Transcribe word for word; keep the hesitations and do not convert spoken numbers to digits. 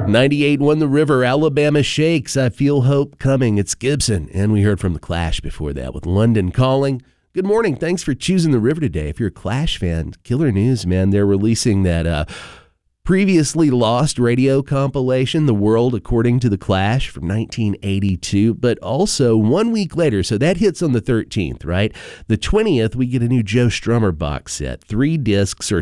ninety-eight won The River. Alabama shakes. I feel hope coming. It's Gibson. And we heard from The Clash before that with London Calling. Good morning. Thanks for choosing The River today. If you're a Clash fan, killer news, man. They're releasing that uh, previously lost radio compilation, The World According to The Clash, from nineteen eighty-two, but also one week later, so that hits on the thirteenth, right? The twentieth, we get a new Joe Strummer box set. Three discs or